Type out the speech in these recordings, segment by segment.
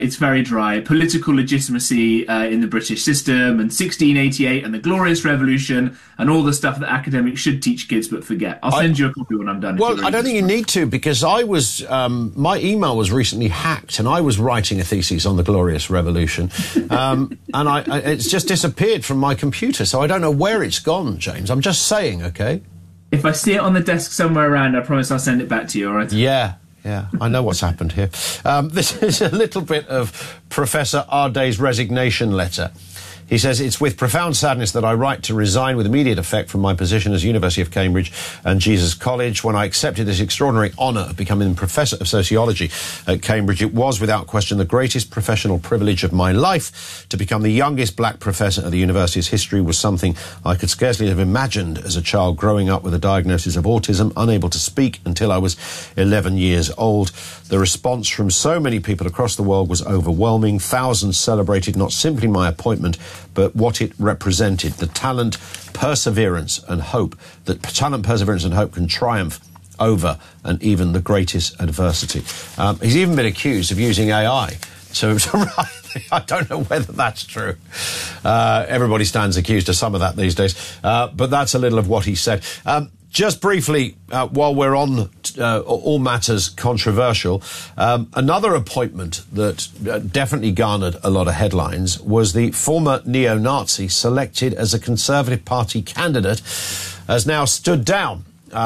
It's very dry. Political legitimacy in the British system, and 1688 and the Glorious Revolution, and all the stuff that academics should teach kids but forget. I'll send you a copy when I'm done. Well, I don't think you need to, because I was my email was recently hacked, and I was writing a thesis on the Glorious Revolution, and it's just disappeared from my computer, so I don't know where it's gone, James. I'm just saying, okay? If I see it on the desk somewhere around, I promise I'll send it back to you, all right? Yeah, I know what's happened here. This is a little bit of Professor Arday's resignation letter. He says, "It's with profound sadness that I write to resign with immediate effect from my position as University of Cambridge and Jesus College. When I accepted this extraordinary honour of becoming Professor of Sociology at Cambridge, it was without question the greatest professional privilege of my life. To become the youngest black professor of the university's history was something I could scarcely have imagined as a child growing up with a diagnosis of autism, unable to speak until I was 11 years old. The response from so many people across the world was overwhelming. Thousands celebrated not simply my appointment, but what it represented, the talent, perseverance and hope, that talent, perseverance and hope can triumph over and even the greatest adversity." He's even been accused of using AI to write. I don't know whether that's true. Everybody stands accused of some of that these days, but that's a little of what he said. Just briefly, while we're on all matters controversial, another appointment that definitely garnered a lot of headlines was the former neo-Nazi selected as a Conservative Party candidate has now stood down,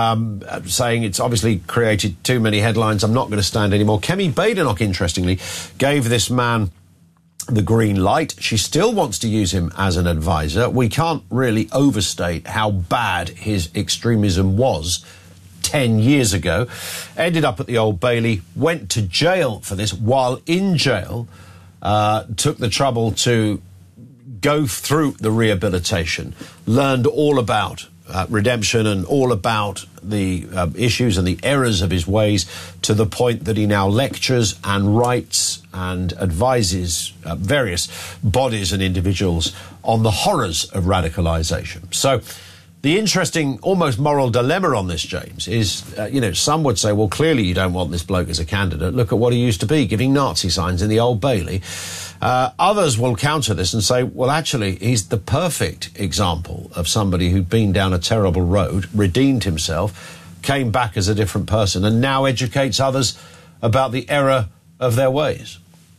saying it's obviously created too many headlines. I'm not going to stand anymore. Kemi Badenoch, interestingly, gave this man the green light. She still wants to use him as an advisor. We can't really overstate how bad his extremism was 10 years ago. Ended up at the Old Bailey, went to jail for this. While in jail, took the trouble to go through the rehabilitation, learned all about redemption and all about the issues and the errors of his ways, to the point that he now lectures and writes and advises various bodies and individuals on the horrors of radicalisation. So the interesting, almost moral dilemma on this, James, is, some would say, well, clearly you don't want this bloke as a candidate. Look at what he used to be, giving Nazi signs in the Old Bailey. Others will counter this and say, well, actually, he's the perfect example of somebody who'd been down a terrible road, redeemed himself, came back as a different person, and now educates others about the error of their ways.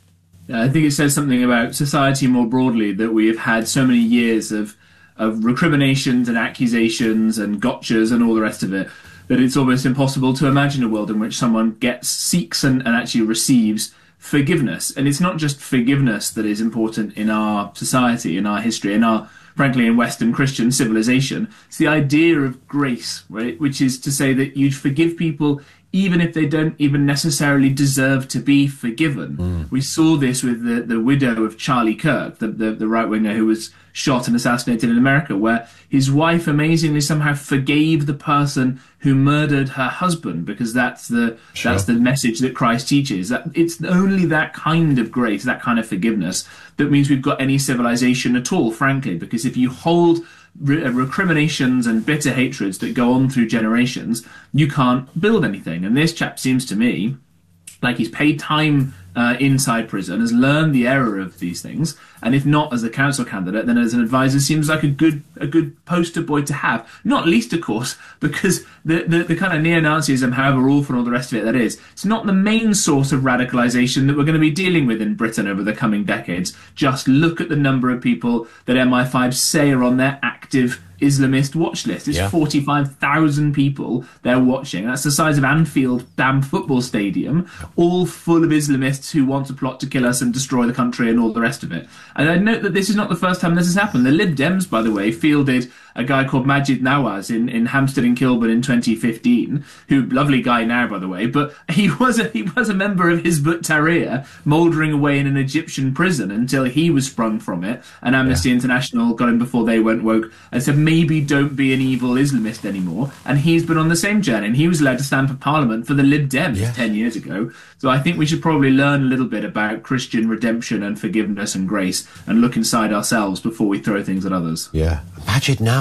I think it says something about society more broadly, that we have had so many years of recriminations and accusations and gotchas and all the rest of it, that it's almost impossible to imagine a world in which someone seeks and actually receives forgiveness. And it's not just forgiveness that is important in our society, in our history, frankly, in Western Christian civilization. It's the idea of grace, right? Which is to say that you forgive people even if they don't even necessarily deserve to be forgiven. We saw this with the widow of Charlie Kirk, the right-winger who was shot and assassinated in America, where his wife amazingly somehow forgave the person who murdered her husband, because that's the message that Christ teaches. That it's only that kind of grace, that kind of forgiveness, that means we've got any civilization at all, frankly, because if you hold recriminations and bitter hatreds that go on through generations, you can't build anything. And this chap seems to me like he's paid time inside prison, has learned the error of these things, and if not as a council candidate, then as an advisor, seems like a good poster boy to have. Not least, of course, because the kind of neo-Nazism, however awful and all the rest of it that is, it's not the main source of radicalisation that we're going to be dealing with in Britain over the coming decades. Just look at the number of people that MI5 say are on their active Islamist watch list. It's 45,000 people they're watching. That's the size of Anfield damn football stadium, all full of Islamists who want to plot to kill us and destroy the country and all the rest of it. And I note that this is not the first time this has happened. The Lib Dems, by the way, fielded a guy called Majid Nawaz in Hampstead and Kilburn in 2015, who, lovely guy now, by the way, but he was a member of Hizb ut-Tahrir, mouldering away in an Egyptian prison until he was sprung from it, and Amnesty International got him before they went woke and said, maybe don't be an evil Islamist anymore. And he's been on the same journey, and he was allowed to stand for Parliament for the Lib Dems 10 years ago. So I think we should probably learn a little bit about Christian redemption and forgiveness and grace, and look inside ourselves before we throw things at others. Yeah. Majid Nawaz.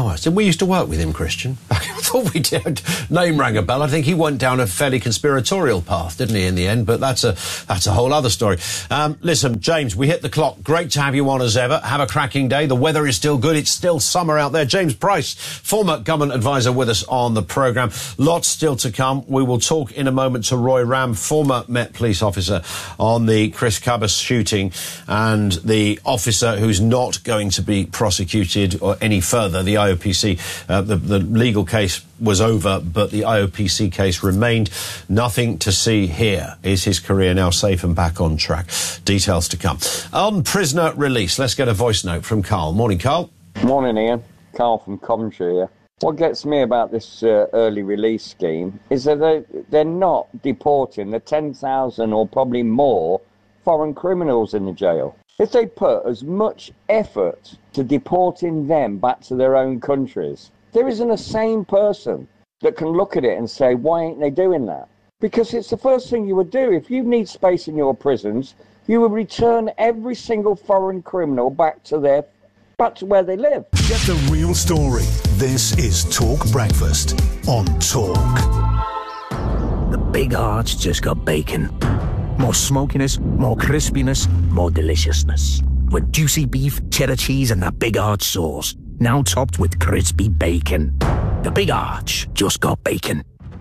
hours. Didn't we used to work with him, Christian? I thought we did. Name rang a bell. I think he went down a fairly conspiratorial path, didn't he, in the end? But that's a whole other story. Listen, James, we hit the clock. Great to have you on as ever. Have a cracking day. The weather is still good. It's still summer out there. James Price, former government advisor, with us on the programme. Lots still to come. We will talk in a moment to Roy Ram, former Met police officer, on the Chris Cubbas shooting and the officer who's not going to be prosecuted or any further. The IOPC, the legal case was over, but the IOPC case remained. Nothing to see here. Is his career now safe and back on track? Details to come. On prisoner release, let's get a voice note from Carl. Morning, Carl. Morning, Ian. Carl from Coventry here. What gets me about this early release scheme is that they're not deporting the 10,000 or probably more foreign criminals in the jail. If they put as much effort to deporting them back to their own countries, there isn't a sane person that can look at it and say, why ain't they doing that? Because it's the first thing you would do. If you need space in your prisons, you would return every single foreign criminal back to where they live. Get the real story. This is Talk Breakfast on Talk. The Big Arch just got bacon. More smokiness, more crispiness, more deliciousness. With juicy beef, cheddar cheese and that Big Arch sauce. Now topped with crispy bacon. The Big Arch just got bacon.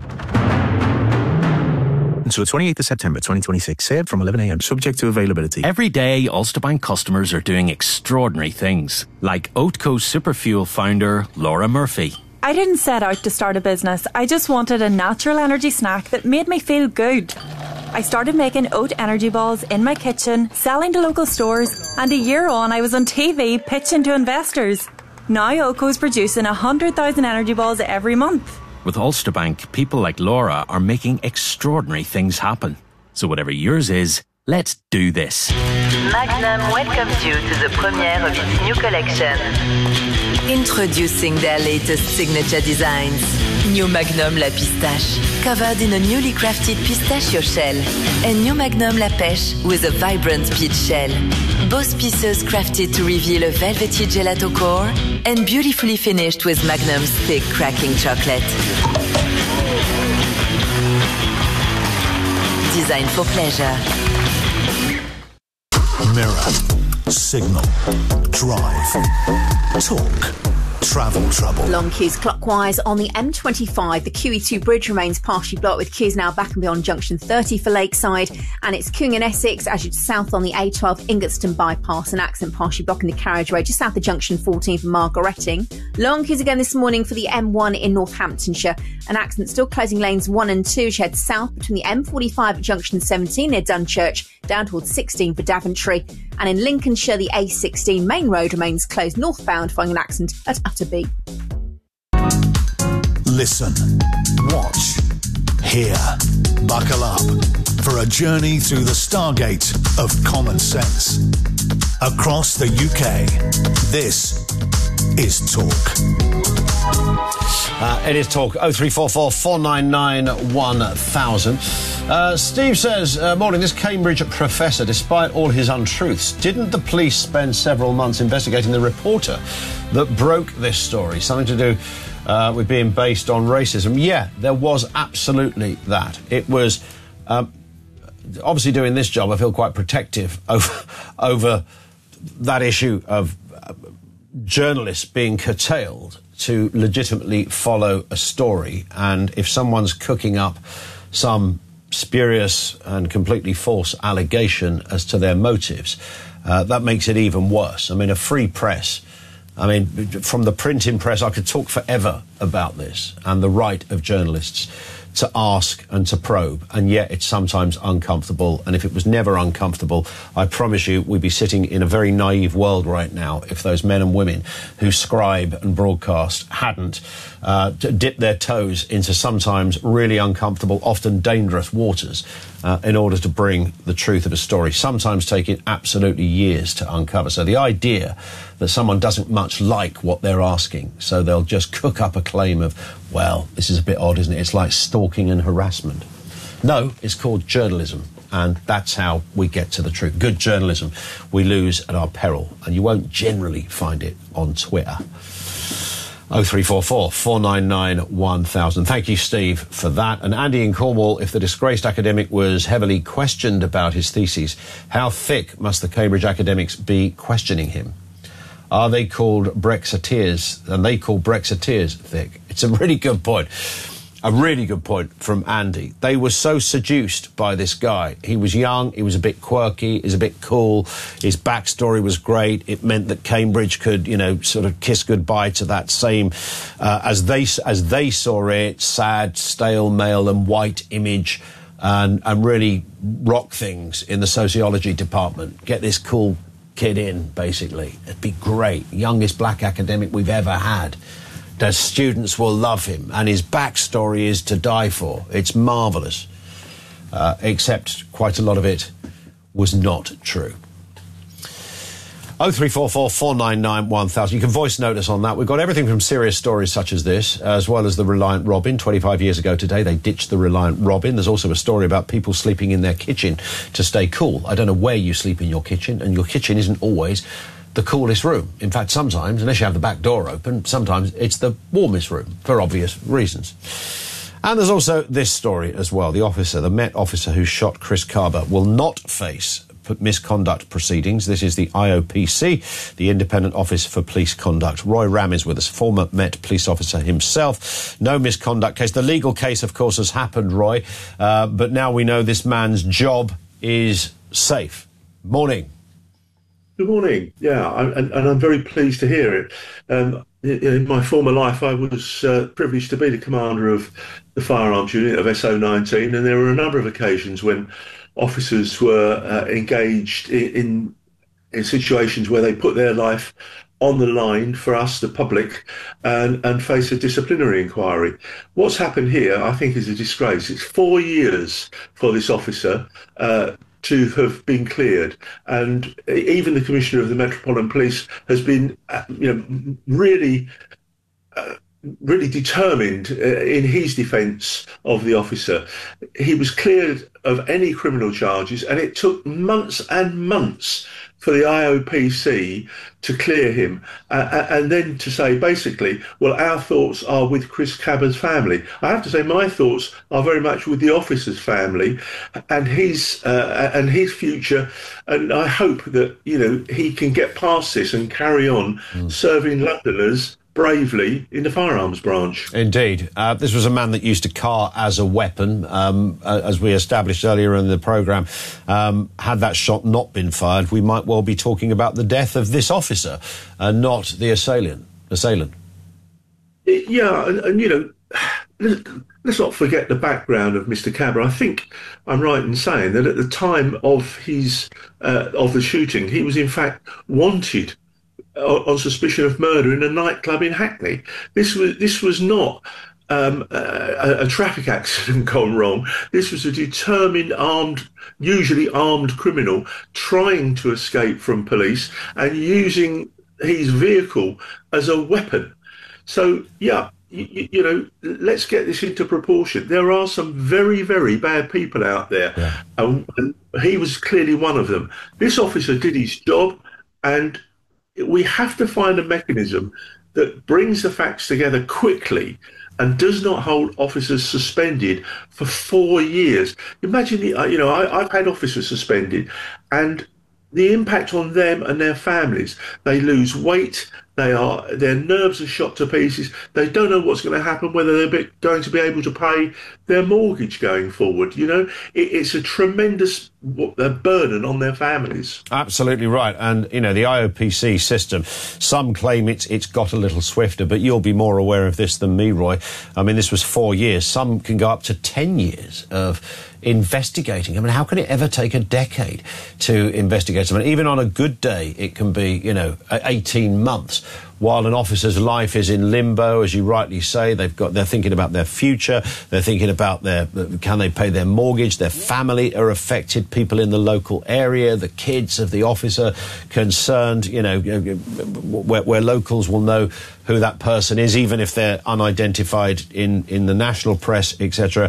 Until the 28th of September 2026, served from 11 a.m, subject to availability. Every day, Ulster Bank customers are doing extraordinary things, like Oatco Superfuel founder Laura Murphy. I didn't set out to start a business. I just wanted a natural energy snack that made me feel good. I started making oat energy balls in my kitchen, selling to local stores, and a year on I was on TV pitching to investors. Now Oatco's producing 100,000 energy balls every month. With Ulster Bank, people like Laura are making extraordinary things happen. So whatever yours is, let's do this. Magnum welcomes you to the premiere of its new collection. Introducing their latest signature designs. New Magnum La Pistache, covered in a newly crafted pistachio shell. And New Magnum La Pêche with a vibrant peach shell. Both pieces crafted to reveal a velvety gelato core and beautifully finished with Magnum's thick cracking chocolate. Designed for pleasure. Mirror, signal, drive, talk, travel trouble. Long queues clockwise on the M25. The QE2 bridge remains partially blocked, with queues now back and beyond junction 30 for Lakeside, and it's queuing in Essex as you south on the A12 Ingatstone bypass, an accident partially blocking the carriageway just south of junction 14 for Margaretting. Long queues again this morning for the M1 in Northamptonshire. An accident still closing lanes 1 and 2 as you head south between the M45 at junction 17 near Dunchurch, down towards 16 for Daventry. And in Lincolnshire, the A16 main road remains closed northbound following an accident at Utterby. Listen, watch, hear, buckle up for a journey through the stargate of common sense. Across the UK, this is Talk. It is Talk. 0344 499 1000. Steve says, morning, this Cambridge professor, despite all his untruths, didn't the police spend several months investigating the reporter that broke this story? Something to do with being based on racism. Yeah, there was absolutely that. It was, obviously doing this job, I feel quite protective over that issue of journalists being curtailed to legitimately follow a story. And if someone's cooking up some spurious and completely false allegation as to their motives, that makes it even worse. I mean, a free press, I mean, from the printing press, I could talk forever about this and the right of journalists to ask and to probe, and yet it's sometimes uncomfortable. And if it was never uncomfortable, I promise you we'd be sitting in a very naive world right now if those men and women who scribe and broadcast hadn't dipped their toes into sometimes really uncomfortable, often dangerous waters in order to bring the truth of a story, sometimes taking absolutely years to uncover. So the idea that someone doesn't much like what they're asking, so they'll just cook up a claim of, well, this is a bit odd, isn't it? It's like stalking and harassment. No, it's called journalism, and that's how we get to the truth. Good journalism we lose at our peril, and you won't generally find it on Twitter. 0344 499 1000. Thank you, Steve, for that. And Andy in Cornwall, if the disgraced academic was heavily questioned about his theses, how thick must the Cambridge academics be questioning him? Are they called Brexiteers? And they call Brexiteers thick? It's a really good point. A really good point from Andy. They were so seduced by this guy. He was young, he was a bit quirky, he was a bit cool, his backstory was great. It meant that Cambridge could, sort of kiss goodbye to that same, as they saw it, sad, stale, male and white image, and really rock things in the sociology department. Get this cool kid in, basically. It'd be great. Youngest black academic we've ever had. The students will love him, and his backstory is to die for. It's marvellous. Except quite a lot of it was not true. 0344 499 1000. You can voice note us on that. We've got everything from serious stories such as this, as well as the Reliant Robin. 25 years ago today, they ditched the Reliant Robin. There's also a story about people sleeping in their kitchen to stay cool. I don't know where you sleep in your kitchen, and your kitchen isn't always the coolest room. In fact, sometimes, unless you have the back door open, sometimes it's the warmest room, for obvious reasons. And there's also this story as well. The Met officer who shot Chris Kaba will not face misconduct proceedings. This is the IOPC, the Independent Office for Police Conduct. Roy Ram is with us, former Met police officer himself. No misconduct case. The legal case, of course, has happened, Roy, but now we know this man's job is safe. Morning. Good morning. Yeah, and I'm very pleased to hear it. In my former life, I was privileged to be the commander of the firearms unit of SO19, and there were a number of occasions when officers were engaged in situations where they put their life on the line for us, the public, and face a disciplinary inquiry. What's happened here, I think, is a disgrace. It's 4 years for this officer to have been cleared, and even the Commissioner of the Metropolitan Police has been, really determined in his defence of the officer. He was cleared of any criminal charges, and it took months and months for the IOPC to clear him, and then to say, basically, well, our thoughts are with Chris Kaba's family. I have to say my thoughts are very much with the officer's family and his future, and I hope that, he can get past this and carry on serving Londoners bravely in the firearms branch. Indeed. This was a man that used a car as a weapon, as we established earlier in the programme. Had that shot not been fired, we might well be talking about the death of this officer and not the assailant. Yeah, and let's not forget the background of Mr. Kaba. I think I'm right in saying that at the time of his of the shooting, he was in fact wanted on suspicion of murder in a nightclub in Hackney. This was not a traffic accident gone wrong. This was a determined, usually armed criminal trying to escape from police and using his vehicle as a weapon. So, yeah, let's get this into proportion. There are some very, very bad people out there, and he was clearly one of them. This officer did his job, and we have to find a mechanism that brings the facts together quickly and does not hold officers suspended for 4 years. Imagine, I've had officers suspended, and the impact on them and their families. They lose weight. Their nerves are shot to pieces. They don't know what's going to happen, whether they're going to be able to pay their mortgage going forward. It's a tremendous burden on their families. Absolutely right. And, the IOPC system, some claim it's got a little swifter, but you'll be more aware of this than me, Roy. I mean, this was 4 years. Some can go up to 10 years of investigating. I mean, how can it ever take a decade to investigate someone? Even on a good day, it can be, 18 months. While an officer's life is in limbo, as you rightly say, they're thinking about their future, they're thinking about can they pay their mortgage, their family are affected, people in the local area, the kids of the officer concerned, where locals will know who that person is, even if they're unidentified in the national press, etc.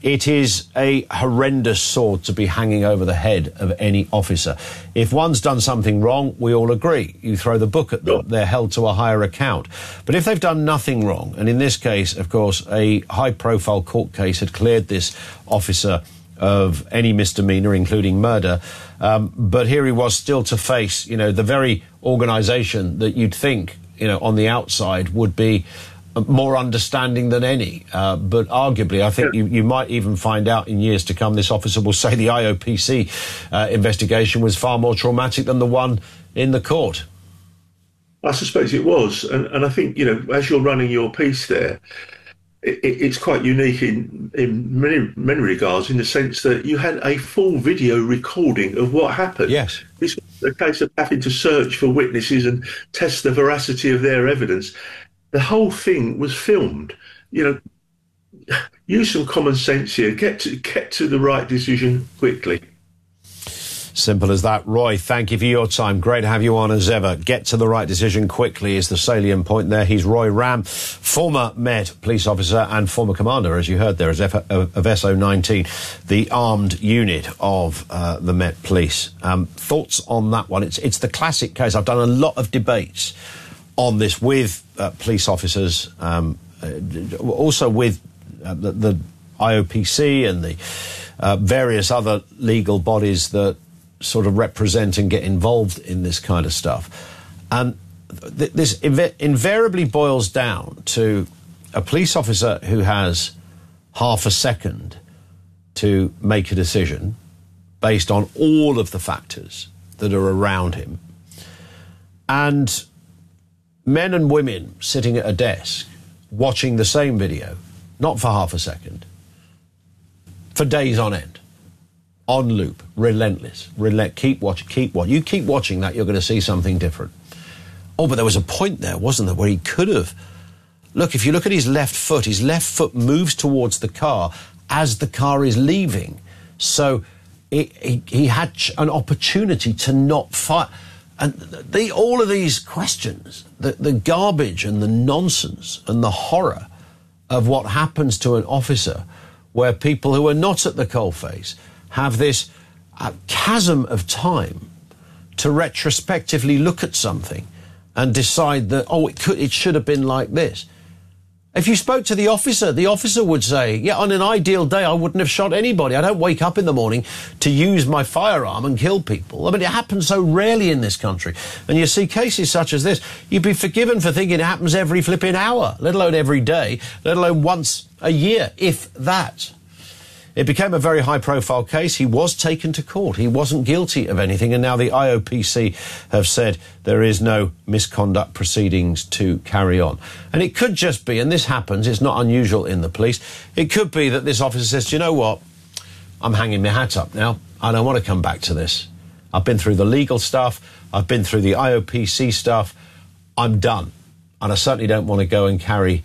It is a horrendous sword to be hanging over the head of any officer. If one's done something wrong, we all agree. You throw the book at them, they're held to a higher account. But if they've done nothing wrong, and in this case, of course, a high-profile court case had cleared this officer of any misdemeanour, including murder, but here he was still to face, the very organisation that you'd think, on the outside would be more understanding than any. But arguably, I think you might even find out in years to come, this officer will say the IOPC investigation was far more traumatic than the one in the court. I suppose it was. And I think, as you're running your piece there, it's quite unique in many regards, in the sense that you had a full video recording of what happened. Yes. It's a case of having to search for witnesses and test the veracity of their evidence. The whole thing was filmed. Use some common sense here. Get to the right decision quickly. Simple as that. Roy, thank you for your time. Great to have you on as ever. Get to the right decision quickly is the salient point there. He's Roy Ram, former Met police officer and former commander, as you heard there, of SO19, the armed unit of the Met Police. Thoughts on that one? It's the classic case. I've done a lot of debates on this with police officers, also with the IOPC and the various other legal bodies that sort of represent and get involved in this kind of stuff. And this invariably boils down to a police officer who has half a second to make a decision based on all of the factors that are around him, and men and women sitting at a desk watching the same video, not for half a second, for days on end, on loop, relentless, keep watching. You keep watching that, you're going to see something different. Oh, but there was a point there, wasn't there, where he could have... Look, if you look at his left foot moves towards the car as the car is leaving. So he had an opportunity to not fire... And all of these questions, the garbage and the nonsense and the horror of what happens to an officer where people who are not at the coalface have this chasm of time to retrospectively look at something and decide that, it should have been like this. If you spoke to the officer would say, yeah, on an ideal day, I wouldn't have shot anybody. I don't wake up in the morning to use my firearm and kill people. I mean, it happens so rarely in this country. And you see cases such as this, you'd be forgiven for thinking it happens every flipping hour, let alone every day, let alone once a year, if that. It became a very high-profile case. He was taken to court. He wasn't guilty of anything, and now the IOPC have said there is no misconduct proceedings to carry on. And it could just be, and this happens, it's not unusual in the police, it could be that this officer says, you know what, I'm hanging my hat up now. I don't want to come back to this. I've been through the legal stuff. I've been through the IOPC stuff. I'm done. And I certainly don't want to go and carry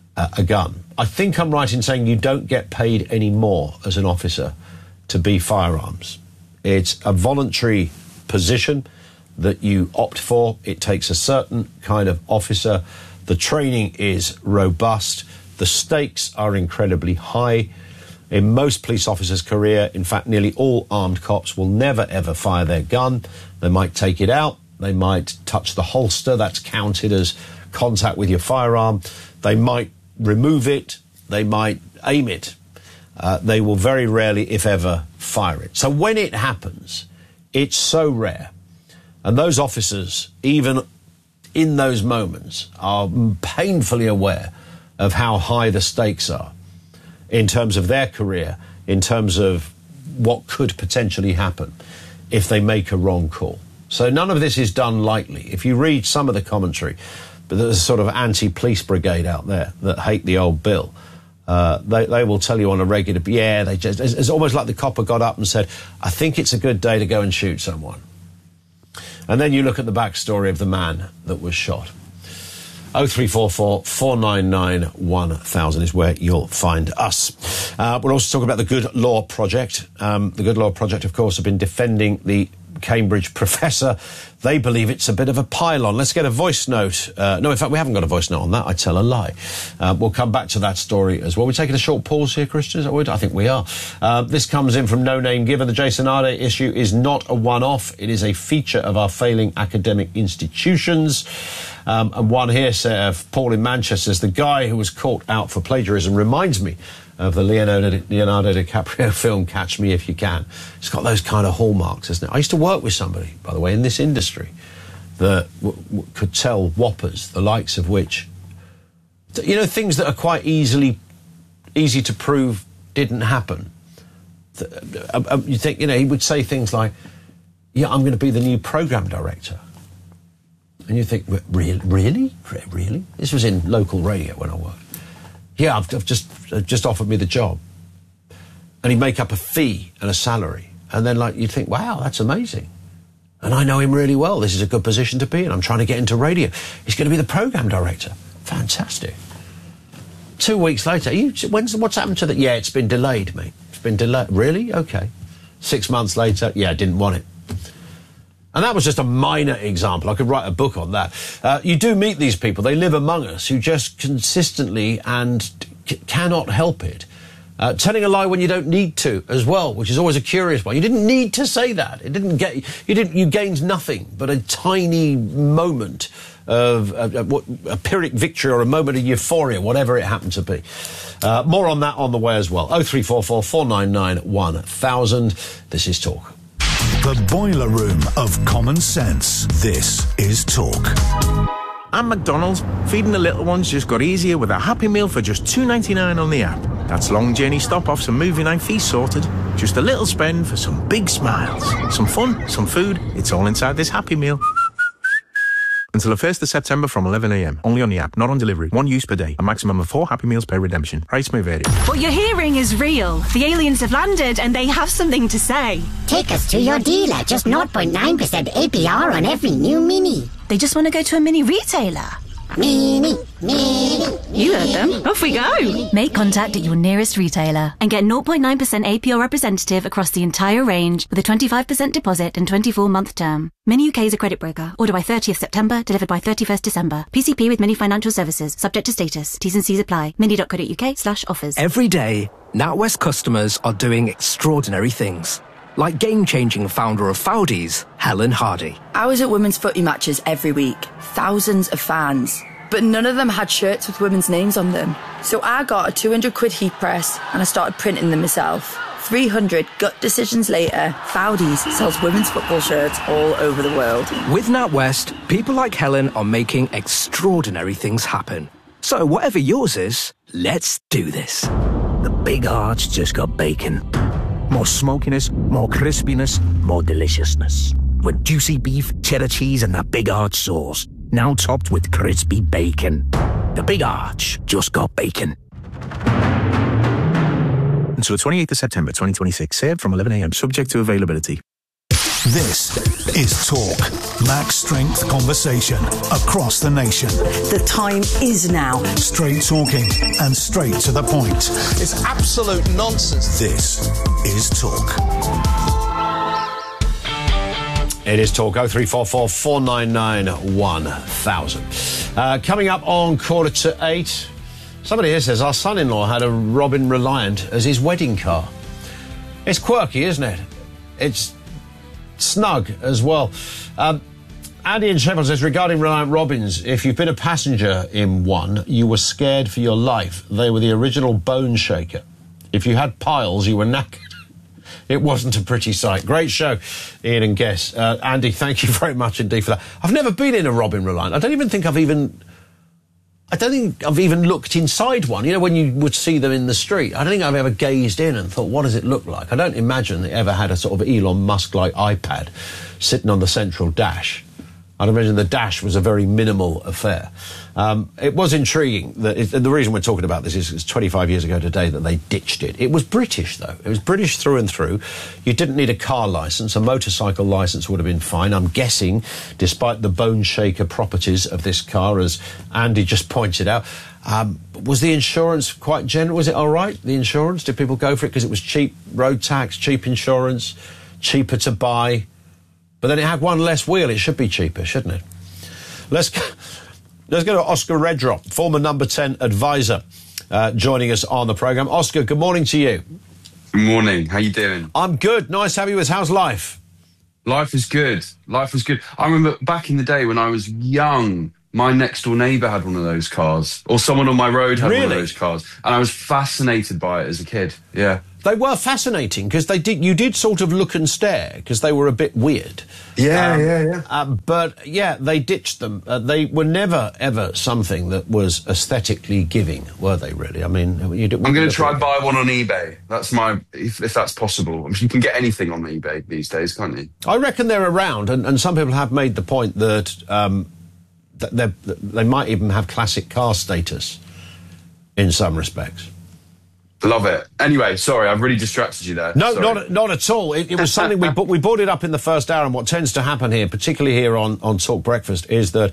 a gun. I think I'm right in saying you don't get paid any more as an officer to be firearms. It's a voluntary position that you opt for. It takes a certain kind of officer. The training is robust. The stakes are incredibly high. In most police officers' career, in fact, nearly all armed cops will never, ever fire their gun. They might take it out. They might touch the holster. That's counted as contact with your firearm. They might remove it, they might aim it. They will very rarely, if ever, fire it. So when it happens, it's so rare. And those officers, even in those moments, are painfully aware of how high the stakes are in terms of their career, in terms of what could potentially happen if they make a wrong call. So none of this is done lightly. If you read some of the commentary, but there's a sort of anti-police brigade out there that hate the old bill. They will tell you on a regular, it's almost like the copper got up and said, I think it's a good day to go and shoot someone. And then you look at the backstory of the man that was shot. 0344 499 1000 is where you'll find us. We're also talking about the Good Law Project. The Good Law Project, of course, have been defending the Cambridge professor. They believe it's a bit of a pylon. Let's get a voice note. No, in fact, we haven't got a voice note on that. I tell a lie. We'll come back to that story as well. We're taking a short pause here, Christian. Is that what I think we are. This comes in from No Name Giver. The Jason Arde issue is not a one-off. It is a feature of our failing academic institutions. And one here, Paul in Manchester, says, the guy who was caught out for plagiarism reminds me of the Leonardo DiCaprio film Catch Me If You Can. It's got those kind of hallmarks, isn't it? I used to work with somebody, by the way, in this industry that could tell whoppers, the likes of which, you know, things that are quite easy to prove didn't happen. You think, you know, he would say things like, yeah, I'm going to be the new program director. And you think, really? This was in local radio when I worked. Yeah, I've just offered me the job. And he'd make up a fee and a salary. And then, like, you'd think, wow, that's amazing. And I know him really well. This is a good position to be in. I'm trying to get into radio. He's going to be the program director. Fantastic. 2 weeks later, what's happened to that? Yeah, it's been delayed, mate. It's been delayed. Really? Okay. 6 months later, yeah, I didn't want it. And that was just a minor example. I could write a book on that. You do meet these people. They live among us who just consistently and cannot help it. Telling a lie when you don't need to as well, which is always a curious one. You didn't need to say that. You gained nothing but a tiny moment of a Pyrrhic victory or a moment of euphoria, whatever it happened to be. More on that on the way as well. 0344 499 1000. This is Talk. The boiler room of common sense. This is Talk. And McDonald's, feeding the little ones just got easier with a Happy Meal for just $2.99 on the app. That's long journey stop-offs and movie night fees sorted. Just a little spend for some big smiles. Some fun, some food, it's all inside this Happy Meal. Until the 1st of September from 11 a.m. Only on the app, not on delivery. 1 use per day. A maximum of 4 Happy Meals per redemption. Price may vary. What you're hearing is real. The aliens have landed and they have something to say. Take us to your dealer. Just 0.9% APR on every new Mini. They just want to go to a mini retailer. Mini. You heard them. Off we go. Make contact at your nearest retailer and get 0.9% APR representative across the entire range with a 25% deposit and 24-month term. Mini UK is a credit broker. Order by 30th September, delivered by 31st December. PCP with Mini Financial Services. Subject to status. T's and C's apply. mini.co.uk/offers. Every day, NatWest customers are doing extraordinary things. Like game-changing founder of Foudies, Helen Hardy. I was at women's footy matches every week. Thousands of fans. But none of them had shirts with women's names on them. So I got a 200 quid heat press and I started printing them myself. 300 gut decisions later, Foudies sells women's football shirts all over the world. With NatWest, people like Helen are making extraordinary things happen. So whatever yours is, let's do this. The Big Arch just got bacon. More smokiness, more crispiness, more deliciousness. With juicy beef, cheddar cheese, and that Big Arch sauce. Now topped with crispy bacon. The Big Arch just got bacon. Until the 28th of September 2026. Served from 11 a.m. Subject to availability. This is Talk. Max strength conversation across the nation. The time is now. Straight talking and straight to the point. It's absolute nonsense. This is Talk. It is Talk. 0344 499 1000. Coming up on 7:45. Somebody here says our son-in-law had a Robin Reliant as his wedding car. It's quirky, isn't it? It's snug as well. Andy in Sheffield says, regarding Reliant Robins, if you've been a passenger in one, you were scared for your life. They were the original bone shaker. If you had piles, you were knackered. It wasn't a pretty sight. Great show, Ian and Guess. Andy, thank you very much indeed for that. I've never been in a Robin Reliant. I don't think I've even looked inside one. You know, when you would see them in the street, I don't think I've ever gazed in and thought, what does it look like? I don't imagine they ever had a sort of Elon Musk-like iPad sitting on the central dash. I'd imagine the dash was a very minimal affair. It was intriguing. The reason we're talking about this is it's 25 years ago today that they ditched it. It was British, though. It was British through and through. You didn't need a car licence. A motorcycle licence would have been fine. I'm guessing, despite the bone shaker properties of this car, as Andy just pointed out, was the insurance quite general? Was it all right, the insurance? Did people go for it because it was cheap road tax, cheap insurance, cheaper to buy? But then it had one less wheel. It should be cheaper, shouldn't it? Let's go to Oscar Redrop, former number 10 advisor, joining us on the programme. Oscar, good morning to you. Good morning. How you doing? I'm good. Nice to have you with us. How's life? Life is good. Life is good. I remember back in the day when I was young, my next door neighbour had one of those cars, or someone on my road had one of those cars, and I was fascinated by it as a kid. Yeah. They were fascinating because you did sort of look and stare because they were a bit weird. But yeah, they ditched them. They were never ever something that was aesthetically giving, were they? Really? I mean, I'm going to try and buy one on eBay. That's if that's possible. I mean, you can get anything on eBay these days, can't you? I reckon they're around, and some people have made the point that they might even have classic car status in some respects. Love it. Anyway, sorry, I've really distracted you there. No, not at all. It was something we brought it up in the first hour, and what tends to happen here, particularly here on Talk Breakfast, is that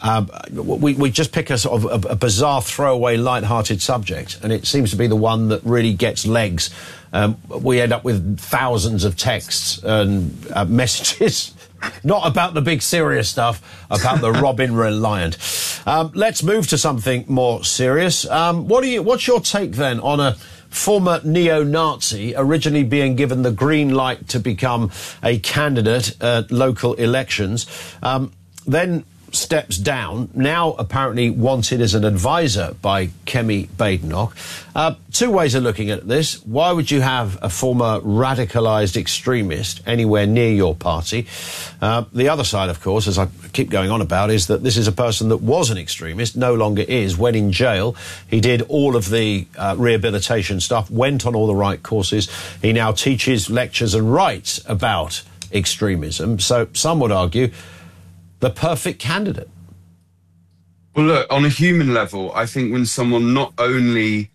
we just pick a sort of a bizarre, throwaway, light-hearted subject, and it seems to be the one that really gets legs. We end up with thousands of texts and messages. Not about the big serious stuff, about the Robin Reliant. Let's move to something more serious. What's your take then on a former neo-Nazi originally being given the green light to become a candidate at local elections, then steps down, now apparently wanted as an advisor by Kemi Badenoch. Two ways of looking at this. Why would you have a former radicalised extremist anywhere near your party? The other side, of course, as I keep going on about, is that this is a person that was an extremist, no longer is. When in jail, he did all of the rehabilitation stuff, went on all the right courses. He now teaches, lectures and writes about extremism. So some would argue the perfect candidate. Well, look, on a human level, I think when someone not only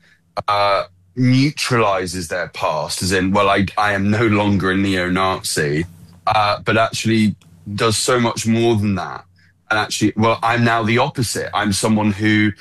neutralises their past, as in, well, I am no longer a neo-Nazi, but actually does so much more than that. And actually, well, I'm now the opposite. I'm someone who,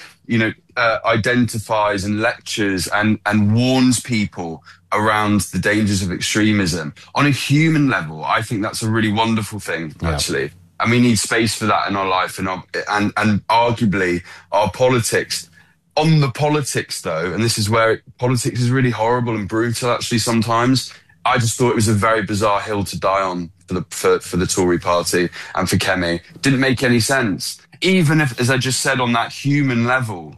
identifies and lectures and warns people around the dangers of extremism. On a human level, I think that's a really wonderful thing, actually. Yeah. And we need space for that in our life, and arguably our politics. On the politics, though, and this is where politics is really horrible and brutal, actually, sometimes, I just thought it was a very bizarre hill to die on for the Tory party and for Kemi. Didn't make any sense. Even if, as I just said, on that human level,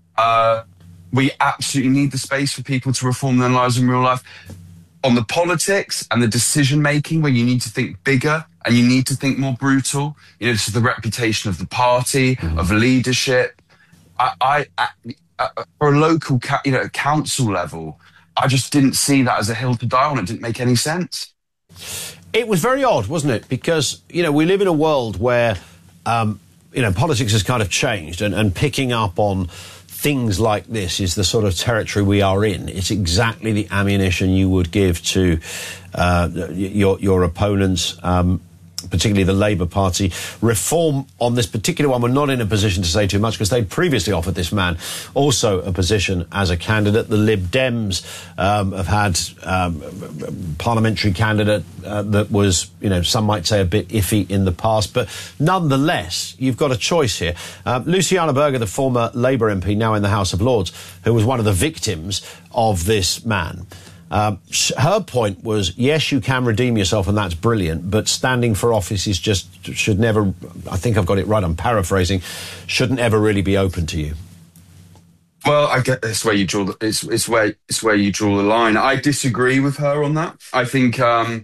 we absolutely need the space for people to reform their lives in real life. On the politics and the decision-making, where you need to think bigger and you need to think more brutal, this is the reputation of the party, of leadership. For a local, council level, I just didn't see that as a hill to die on. It didn't make any sense. It was very odd, wasn't it? Because, we live in a world where, politics has kind of changed, and picking up on things like this is the sort of territory we are in. It's exactly the ammunition you would give to your opponents, particularly the Labour Party. Reform on this particular one, we're not in a position to say too much because they'd previously offered this man also a position as a candidate. The Lib Dems have had parliamentary candidate that was, some might say a bit iffy in the past, but nonetheless, you've got a choice here. Luciana Berger, the former Labour MP, now in the House of Lords, who was one of the victims of this man. Her point was, yes, you can redeem yourself, and that's brilliant, but standing for office is should never, I think I've got it right, I'm paraphrasing, shouldn't ever really be open to you. Well, I get it's where you draw it's where you draw the line. I disagree with her on that. I think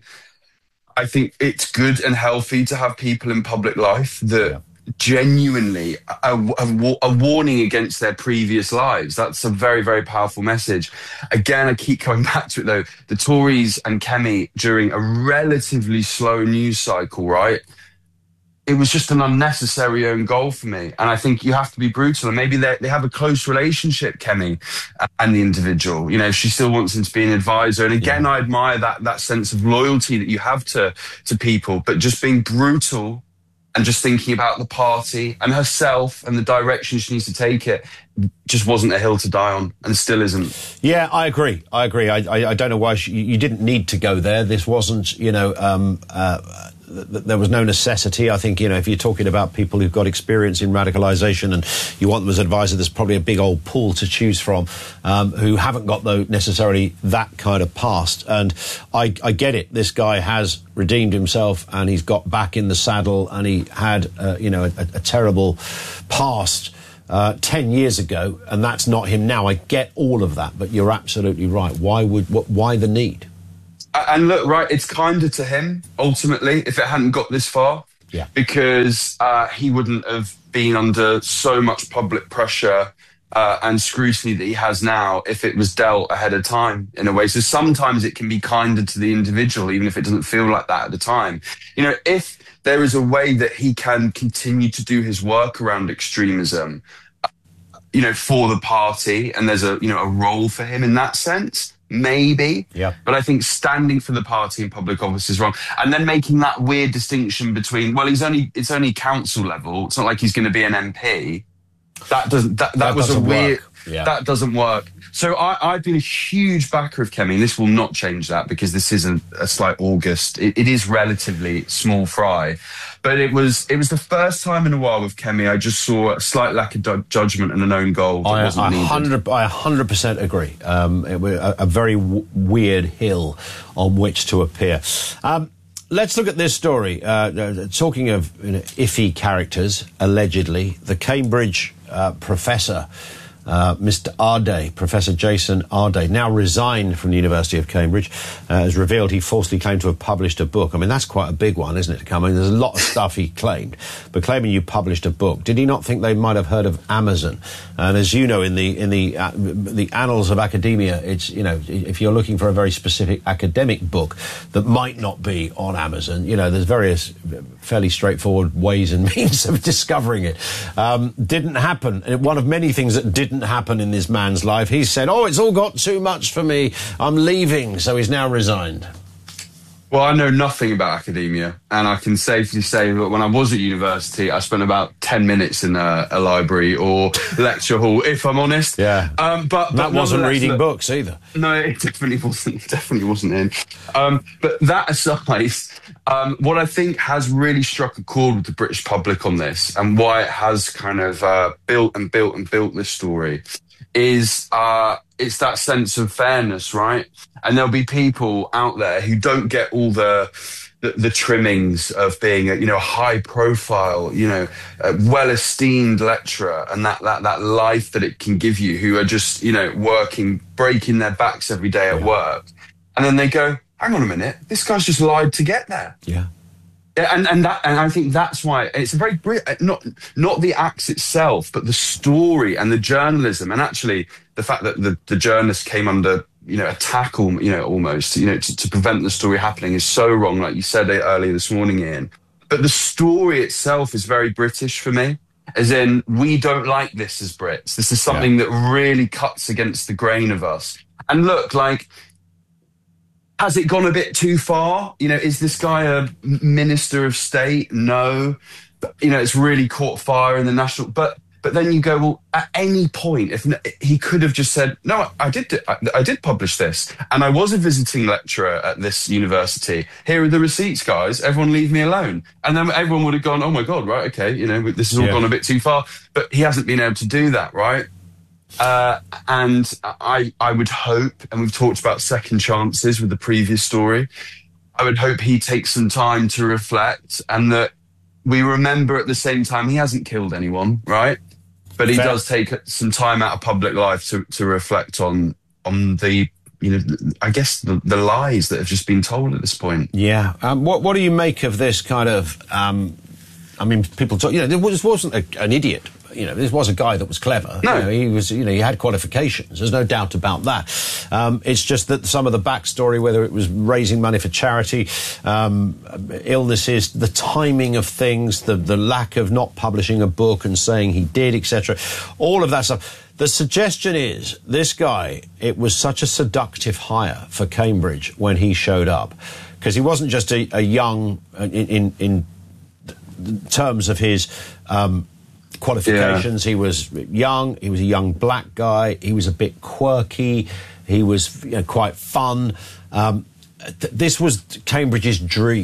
it's good and healthy to have people in public life that genuinely a warning against their previous lives. That's a very, very powerful message. Again, I keep coming back to it, though. The Tories and Kemi, during a relatively slow news cycle, right? It was just an unnecessary own goal for me. And I think you have to be brutal. And maybe they have a close relationship, Kemi and the individual. She still wants him to be an advisor. And again, I admire that sense of loyalty that you have to people. But just being brutal and just thinking about the party and herself and the direction she needs to take it just wasn't a hill to die on, and still isn't. Yeah, I agree. I don't know why you didn't need to go there. This wasn't, there was no necessity. I think, if you're talking about people who've got experience in radicalisation and you want them as an advisor, there's probably a big old pool to choose from who haven't got necessarily that kind of past. And I get it. This guy has redeemed himself and he's got back in the saddle, and he had, a terrible past 10 years ago, and that's not him now. I get all of that, but you're absolutely right. Why the need? And look, right, it's kinder to him, ultimately, if it hadn't got this far. Yeah. Because he wouldn't have been under so much public pressure and scrutiny that he has now if it was dealt ahead of time, in a way. So sometimes it can be kinder to the individual, even if it doesn't feel like that at the time. If there is a way that he can continue to do his work around extremism, for the party, and there's a role for him in that sense, maybe. Yeah. But I think standing for the party in public office is wrong. And then making that weird distinction between, well, it's only council level. It's not like he's going to be an MP. That was a weird, that doesn't work. So I've been a huge backer of Kemi, and this will not change that because this isn't a slight August. It is relatively small fry. But it was the first time in a while with Kemi I just saw a slight lack of judgment and an own goal that wasn't needed. I 100% agree. It was a very weird hill on which to appear. Let's look at this story. Talking of iffy characters, allegedly, the Cambridge professor, Mr. Arday, Professor Jason Arday, now resigned from the University of Cambridge, has revealed he falsely claimed to have published a book. I mean, that's quite a big one, isn't it, to come? I mean, there's a lot of stuff he claimed, but claiming you published a book. Did he not think they might have heard of Amazon? And as you know, in the annals of academia, it's, if you're looking for a very specific academic book that might not be on Amazon, there's various fairly straightforward ways and means of discovering it. Didn't happen. One of many things that didn't happen in this man's life. He said, it's all got too much for me. I'm leaving. So he's now resigned. Well, I know nothing about academia, and I can safely say that when I was at university, I spent about 10 minutes in a library or lecture hall, if I'm honest. Yeah. But that wasn't reading books either. No, it definitely wasn't in. But that aside, what I think has really struck a chord with the British public on this, and why it has kind of built this story, is it's that sense of fairness, right? And there'll be people out there who don't get all the trimmings of being a high profile, a well-esteemed lecturer, and that life that it can give you, who are just, working, breaking their backs every day at work. And then they go, hang on a minute, this guy's just lied to get there. Yeah. And I think that's why it's a very not the acts itself, but the story and the journalism, and actually the fact that the journalist came under attack, almost to prevent the story happening is so wrong. Like you said earlier this morning, Ian. But the story itself is very British for me, as in we don't like this as Brits. This is something that really cuts against the grain of us. And look, like, has it gone a bit too far? Is this guy a minister of state? No. But, it's really caught fire in the national... But then you go, well, at any point, if he could have just said, no, I did publish this, and I was a visiting lecturer at this university. Here are the receipts, guys. Everyone leave me alone. And then everyone would have gone, oh, my God, right, okay, this has all gone a bit too far. But he hasn't been able to do that, right? And I would hope, and we've talked about second chances with the previous story, I would hope he takes some time to reflect, and that we remember at the same time he hasn't killed anyone, right? But he does take some time out of public life to reflect on the, I guess, the lies that have just been told at this point. Yeah. What do you make of this kind of... people talk... this wasn't an idiot. This was a guy that was clever. No. He was, he had qualifications. There's no doubt about that. It's just that some of the backstory, whether it was raising money for charity, illnesses, the timing of things, the lack of not publishing a book and saying he did, etc., all of that stuff. The suggestion is this guy, it was such a seductive hire for Cambridge when he showed up, because he wasn't just a young, in terms of his... qualifications. He was young. He was a young black guy. He was a bit quirky. He was quite fun. This was Cambridge's dream,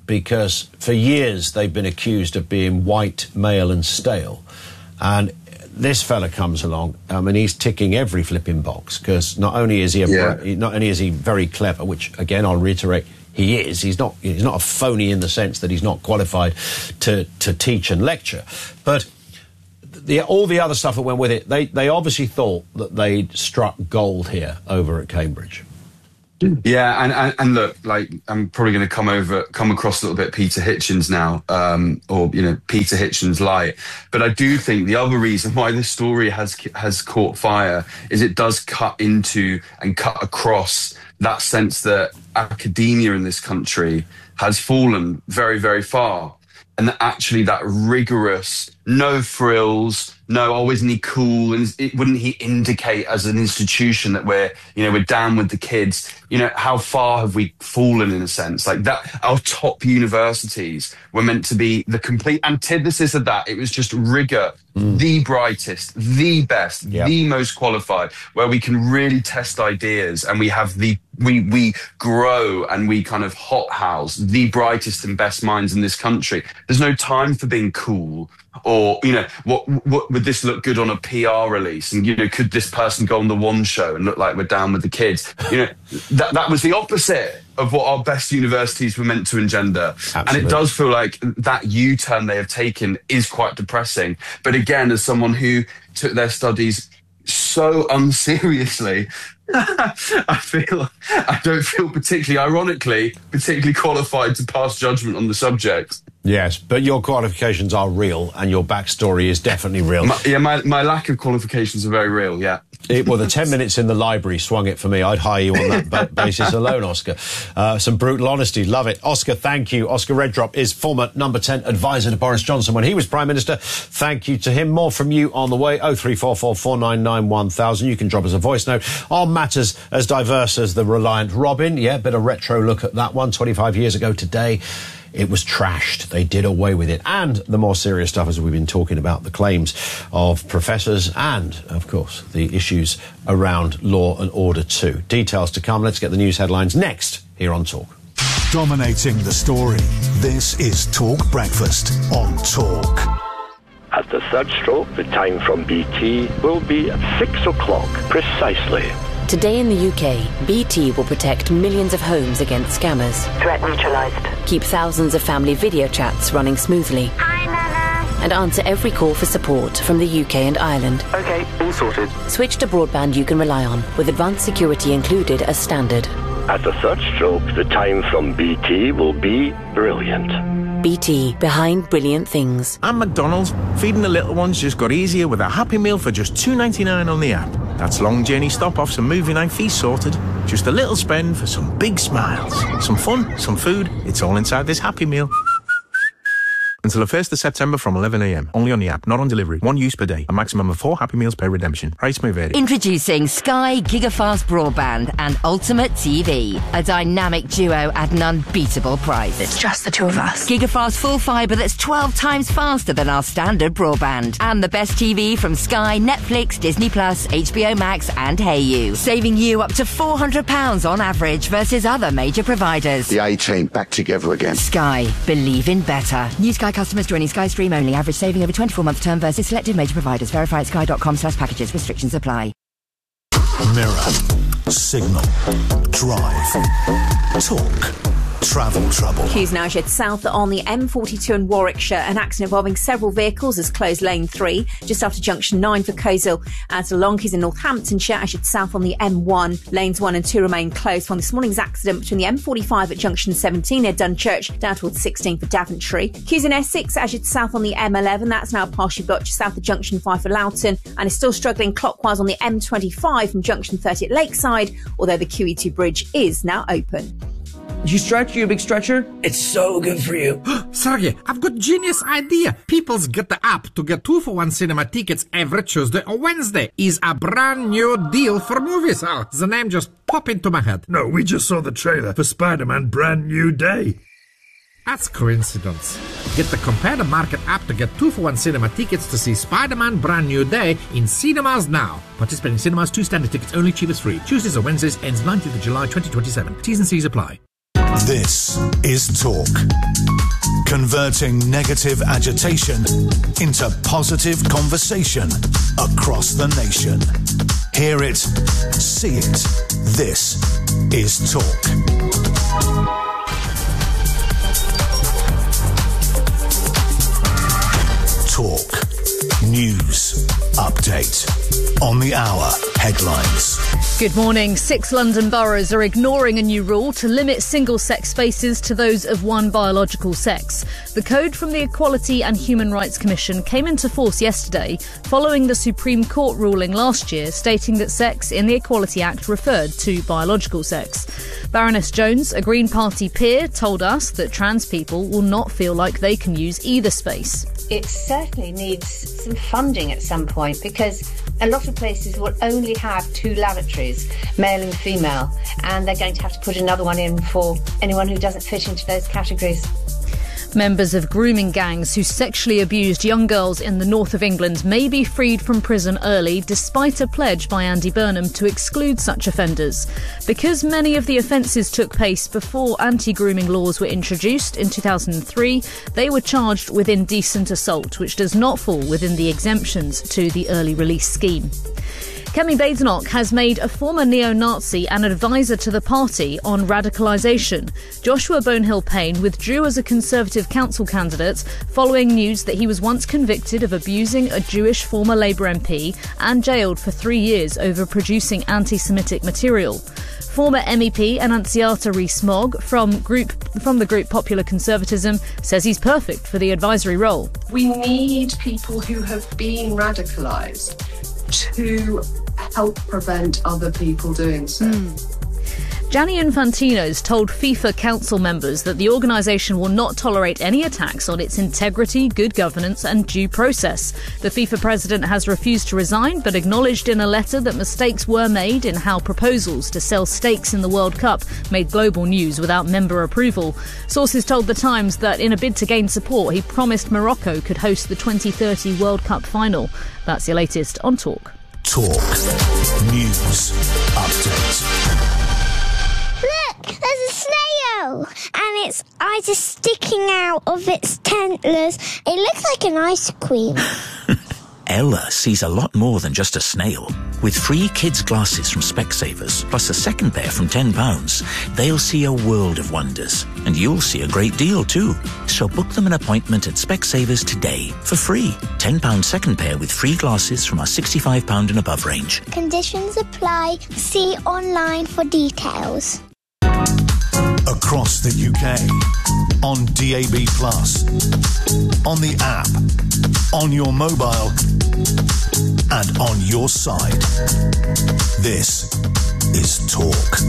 because for years they've been accused of being white, male and stale. And this fella comes along, and he's ticking every flipping box, because not only is he very clever, which again I'll reiterate, he is. He's not a phony in the sense that he's not qualified to teach and lecture, but all the other stuff that went with it, they obviously thought that they'd struck gold here over at Cambridge. Yeah, and look, like, I'm probably going to come across a little bit Peter Hitchens now, or Peter Hitchens light. But I do think the other reason why this story has caught fire is it does cut into and cut across that sense that academia in this country has fallen very, very far, and that actually that rigorous, no frills, no, isn't he cool? And wouldn't he indicate as an institution that we're down with the kids? How far have we fallen in a sense? Like that, our top universities were meant to be the complete antithesis of that. It was just rigor, the brightest, the best, the most qualified, where we can really test ideas, and we have we grow and we kind of hothouse the brightest and best minds in this country. There's no time for being cool, or what would this look good on a PR release, and could this person go on the One Show and look like we're down with the kids? That was the opposite of what our best universities were meant to engender. Absolutely. And it does feel like that U-turn they have taken is quite depressing. But again, as someone who took their studies so unseriously, I don't feel particularly qualified to pass judgment on the subject. Yes, but your qualifications are real, and your backstory is definitely real. My lack of qualifications are very real, yeah. Well, the 10 minutes in the library swung it for me. I'd hire you on that basis alone, Oscar. Some brutal honesty. Love it. Oscar, thank you. Oscar Reddrop is former number 10 advisor to Boris Johnson when he was Prime Minister. Thank you to him. More from you on the way. 0344 499 1000. You can drop us a voice note on matters as diverse as the Reliant Robin. Yeah, bit of retro look at that one. 25 years ago today. It was trashed. They did away with it. And the more serious stuff, as we've been talking about, the claims of professors and, of course, the issues around law and order too. Details to come. Let's get the news headlines next here on Talk. Dominating the story. This is Talk Breakfast on Talk. At the third stroke, the time from BT will be at 6 o'clock precisely. Today in the UK, BT will protect millions of homes against scammers. Threat neutralised. Keep thousands of family video chats running smoothly. Hi, Nana. And answer every call for support from the UK and Ireland. OK, all sorted. Switch to broadband you can rely on, with advanced security included as standard. At the third stroke, the time from BT will be brilliant. BT, behind brilliant things. And McDonald's, feeding the little ones just got easier with a Happy Meal for just $2.99 on the app. That's long journey stop-offs and movie night feast sorted. Just a little spend for some big smiles. Some fun, some food. It's all inside this Happy Meal. Until the 1st of September from 11 a.m. Only on the app, not on delivery. One use per day. A maximum of 4 Happy Meals per redemption. Price may vary. Introducing Sky Gigafast Broadband and Ultimate TV. A dynamic duo at an unbeatable price. It's just the two of us. Gigafast full fibre that's 12 times faster than our standard broadband. And the best TV from Sky, Netflix, Disney+, HBO Max and HeyU. Saving you up to £400 on average versus other major providers. The A-Team back together again. Sky. Believe in better. New Sky customers joining Sky Stream only. Average saving over 24-month term versus selected major providers. Verify at sky.com/packages. Restrictions apply. Mirror. Signal. Drive. Talk. Travel trouble. Queues now shed south on the M42 in Warwickshire. An accident involving several vehicles has closed lane 3 just after junction 9 for Coleshill. As along Lonkeys in Northamptonshire, actually south on the M1. Lanes 1 and 2 remain closed from this morning's accident between the M45 at junction 17 near Dunchurch down towards 16 for Daventry. Queues in Essex actually south on the M11. That's now partially blocked just south of junction 5 for Loughton, and is still struggling clockwise on the M25 from junction 30 at Lakeside, although the QE2 bridge is now open. Did you stretch, you big stretcher? It's so good for you. Sergey, I've got a genius idea. People's get the app to get 2-for-1 cinema tickets every Tuesday or Wednesday. Is a brand new deal for movies. Oh, the name just popped into my head. No, we just saw the trailer for Spider-Man Brand New Day. That's coincidence. Get the Compare the Market app to get 2-for-1 cinema tickets to see Spider-Man Brand New Day in cinemas now. Participating cinemas, 2 standard tickets only, cheapest free. Tuesdays or Wednesdays, ends 19th of July 2027. T's and C's apply. This is Talk. Converting negative agitation into positive conversation across the nation. Hear it, see it. This is Talk. Talk. News. Update. On the hour. Headlines. Good morning. 6 London boroughs are ignoring a new rule to limit single-sex spaces to those of one biological sex. The code from the Equality and Human Rights Commission came into force yesterday, following the Supreme Court ruling last year stating that sex in the Equality Act referred to biological sex. Baroness Jones, a Green Party peer, told us that trans people will not feel like they can use either space. It certainly needs some funding at some point, because a lot of places will only have 2 lavatories, male and female, and they're going to have to put another one in for anyone who doesn't fit into those categories. Members of grooming gangs who sexually abused young girls in the north of England may be freed from prison early, despite a pledge by Andy Burnham to exclude such offenders. Because many of the offences took place before anti-grooming laws were introduced in 2003, they were charged with indecent assault, which does not fall within the exemptions to the early release scheme. Kemi Badenoch has made a former neo-Nazi an advisor to the party on radicalisation. Joshua Bonehill-Payne withdrew as a Conservative council candidate following news that he was once convicted of abusing a Jewish former Labour MP and jailed for 3 years over producing anti-Semitic material. Former MEP Annunziata Rees-Mogg from the group Popular Conservatism says he's perfect for the advisory role. We need people who have been radicalised to help prevent other people doing so. Gianni Infantino's told FIFA council members that the organisation will not tolerate any attacks on its integrity, good governance and due process. The FIFA president has refused to resign, but acknowledged in a letter that mistakes were made in how proposals to sell stakes in the World Cup made global news without member approval. Sources told The Times that in a bid to gain support, he promised Morocco could host the 2030 World Cup final. That's your latest on Talk. Talk. News. Update. Look, there's a snail, and its eyes are sticking out of its antlers. It looks like an ice cream. Ella sees a lot more than just a snail. With free kids' glasses from Specsavers, plus a second pair from £10, they'll see a world of wonders. And you'll see a great deal too. So book them an appointment at Specsavers today for free. £10 second pair with free glasses from our £65 and above range. Conditions apply. See online for details. Across the UK, on DAB+, on the app, on your mobile, and on your side. This is Talk.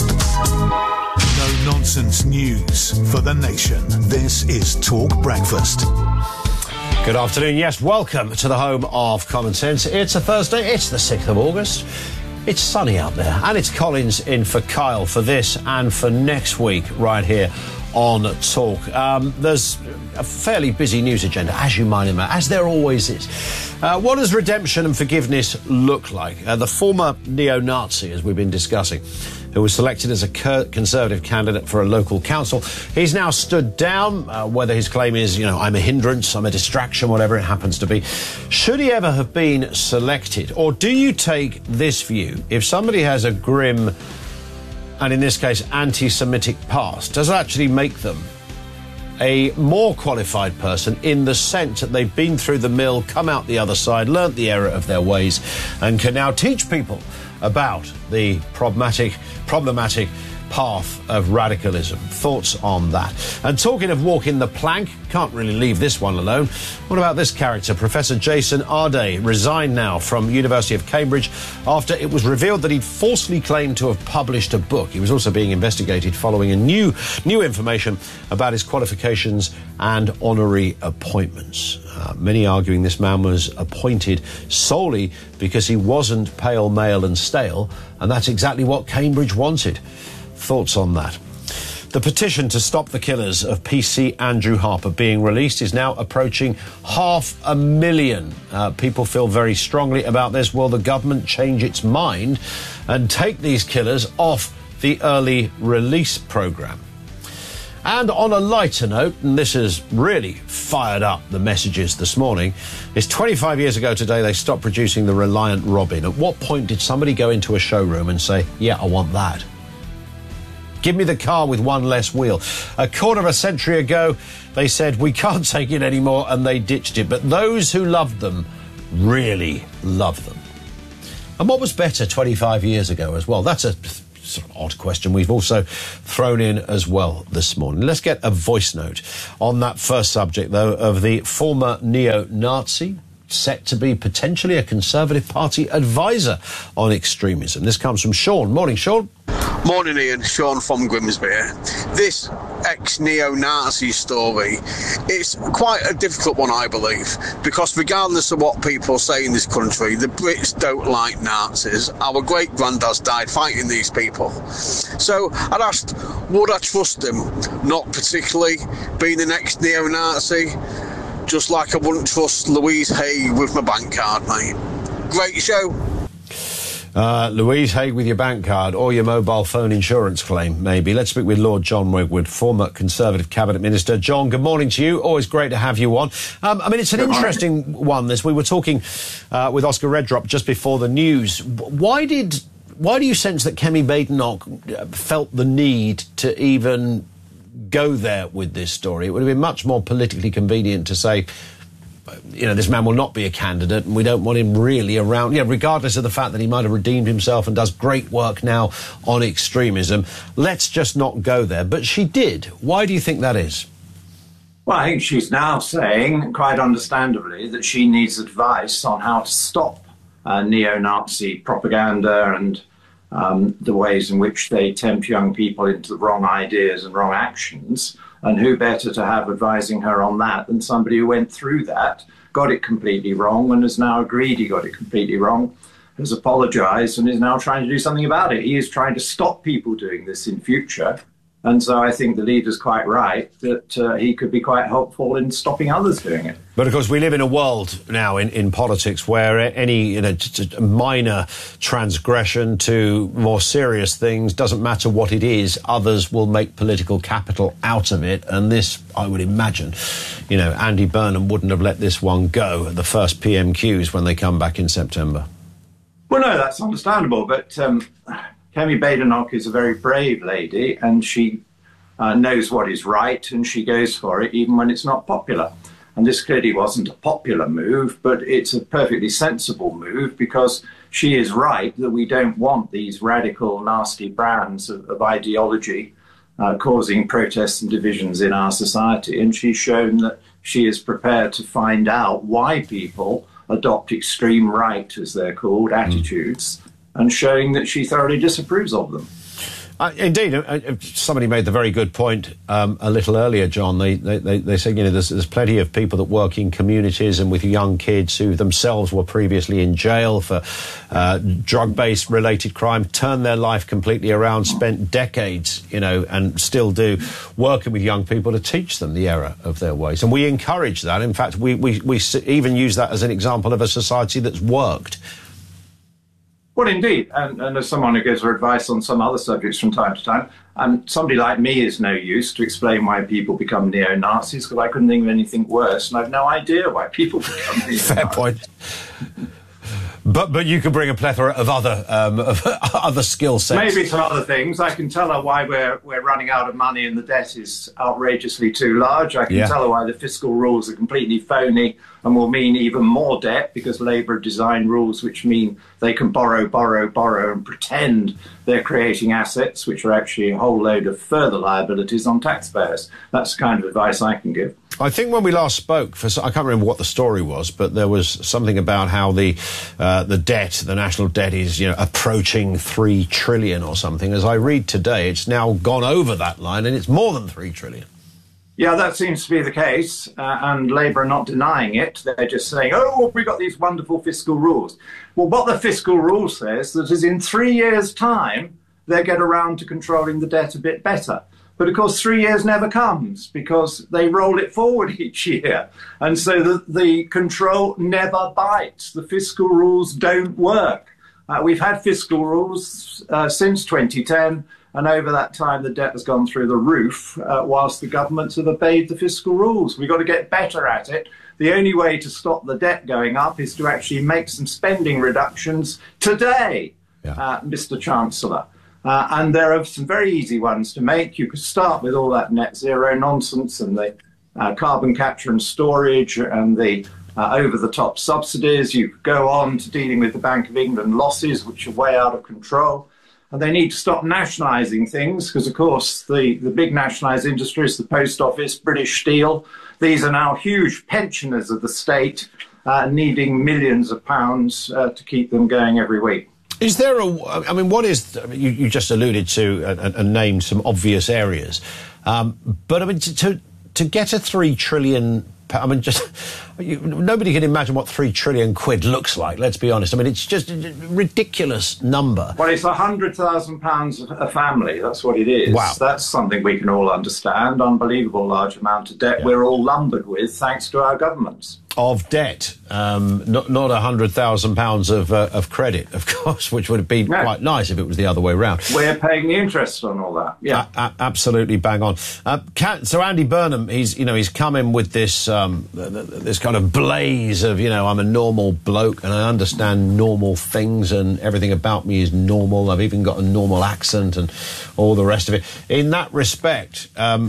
No-nonsense news for the nation. This is Talk Breakfast. Good afternoon. Yes, welcome to the home of common sense. It's a Thursday. It's the 6th of August. It's sunny out there, and it's Collins in for Kyle for this and for next week right here on Talk. There's a fairly busy news agenda, as you might imagine, as there always is. What does redemption and forgiveness look like? The former neo-Nazi, as we've been discussing, who was selected as a Conservative candidate for a local council, he's now stood down, whether his claim is, I'm a hindrance, I'm a distraction, whatever it happens to be. Should he ever have been selected? Or do you take this view? If somebody has a grim, and in this case, anti-Semitic past, does it actually make them a more qualified person in the sense that they've been through the mill, come out the other side, learnt the error of their ways, and can now teach people about the problematic path of radicalism? Thoughts on that? And talking of walking the plank, can't really leave this one alone. What about this character? Professor Jason Arday resigned now from University of Cambridge after it was revealed that he'd falsely claimed to have published a book. He was also being investigated following a new information about his qualifications and honorary appointments. Many arguing this man was appointed solely because he wasn't pale, male and stale, and that's exactly what Cambridge wanted. Thoughts on that? The petition to stop the killers of PC Andrew Harper being released is now approaching 500,000. People feel very strongly about this. Will the government change its mind and take these killers off the early release programme? And on a lighter note, and this has really fired up the messages this morning, it's 25 years ago today they stopped producing the Reliant Robin. At what point did somebody go into a showroom and say, yeah, I want that? Give me the car with one less wheel. A quarter of a century ago, they said, we can't take it anymore, and they ditched it. But those who loved them really loved them. And what was better 25 years ago as well? That's a sort of odd question we've also thrown in as well this morning. Let's get a voice note on that first subject, though, of the former neo-Nazi set to be potentially a Conservative Party advisor on extremism. This comes from Sean. Morning, Sean. Morning, Ian. Sean from Grimsby. This ex-neo-Nazi story, it's quite a difficult one, I believe, because regardless of what people say in this country, the Brits don't like Nazis. Our great-granddads died fighting these people. So I'd asked, would I trust them? Not particularly, being an ex-neo-Nazi, just like I wouldn't trust Louise Hay with my bank card, mate. Great show. Louise Haig with your bank card or your mobile phone insurance claim, maybe. Let's speak with Lord John Wigwood, former Conservative Cabinet Minister. John, good morning to you. Always great to have you on. I mean, it's an interesting one, this. We were talking with Oscar Redrop just before the news. Why do you sense that Kemi Badenoch felt the need to even go there with this story? It would have been much more politically convenient to say, you know, this man will not be a candidate and we don't want him really around, regardless of the fact that he might have redeemed himself and does great work now on extremism. Let's just not go there. But she did. Why do you think that is? Well, I think she's now saying, quite understandably, that she needs advice on how to stop neo-Nazi propaganda and the ways in which they tempt young people into the wrong ideas and wrong actions. And who better to have advising her on that than somebody who went through that, got it completely wrong, and has now agreed he got it completely wrong, has apologised, and is now trying to do something about it. He is trying to stop people doing this in future. And so I think the leader's quite right that he could be quite helpful in stopping others doing it. But, of course, we live in a world now in politics where any minor transgression to more serious things, doesn't matter what it is, others will make political capital out of it. And this, I would imagine, Andy Burnham wouldn't have let this one go at the first PMQs when they come back in September. Well, no, that's understandable, but Kemi Badenoch is a very brave lady, and she knows what is right, and she goes for it even when it's not popular. And this clearly wasn't a popular move, but it's a perfectly sensible move, because she is right that we don't want these radical, nasty brands of ideology causing protests and divisions in our society. And she's shown that she is prepared to find out why people adopt extreme right, as they're called, attitudes, and showing that she thoroughly disapproves of them. Indeed, somebody made the very good point a little earlier, John. They said, there's plenty of people that work in communities and with young kids who themselves were previously in jail for drug-based related crime, turned their life completely around, spent decades, and still do, working with young people to teach them the error of their ways. And we encourage that. In fact, we even use that as an example of a society that's worked. Well, indeed, and as someone who gives her advice on some other subjects from time to time, somebody like me is no use to explain why people become neo-Nazis, because I couldn't think of anything worse, and I have no idea why people become neo-Nazis. Fair point. But you could bring a plethora of other skill sets. Maybe some other things. I can tell her why we're running out of money and the debt is outrageously too large. I can tell her why the fiscal rules are completely phony and will mean even more debt, because Labour designed rules which mean they can borrow and pretend they're creating assets, which are actually a whole load of further liabilities on taxpayers. That's the kind of advice I can give. I think when we last spoke, I can't remember what the story was, but there was something about how the debt, the national debt, is approaching 3 trillion or something. As I read today, it's now gone over that line, and it's more than 3 trillion. Yeah, that seems to be the case, and Labour are not denying it. They're just saying, oh, we've got these wonderful fiscal rules. Well, what the fiscal rule says that is in 3 years' time, they get around to controlling the debt a bit better. But of course, 3 years never comes, because they roll it forward each year. And so the control never bites. The fiscal rules don't work. We've had fiscal rules since 2010, And over that time, the debt has gone through the roof, whilst the governments have obeyed the fiscal rules. We've got to get better at it. The only way to stop the debt going up is to actually make some spending reductions today, Mr. Chancellor. And there are some very easy ones to make. You could start with all that net zero nonsense and the carbon capture and storage and the over-the-top subsidies. You could go on to dealing with the Bank of England losses, which are way out of control. And they need to stop nationalising things because, of course, the big nationalised industries, the Post Office, British Steel, these are now huge pensioners of the state, needing millions of pounds to keep them going every week. Is there what is, you just alluded to and named some obvious areas, but I mean, to get a 3 trillion, nobody can imagine what 3 trillion quid looks like, let's be honest. I mean, it's just a ridiculous number. Well, it's £100,000 a family, that's what it is. Wow. That's something we can all understand. Unbelievable large amount of debt we're all lumbered with, thanks to our governments. Of debt, not £100,000 of credit, of course, which would have been quite nice if it was the other way around. We're paying the interest on all that. Yeah, absolutely bang on. So Andy Burnham, he's come in with this this kind of blaze of I'm a normal bloke and I understand normal things and everything about me is normal. I've even got a normal accent and all the rest of it. In that respect,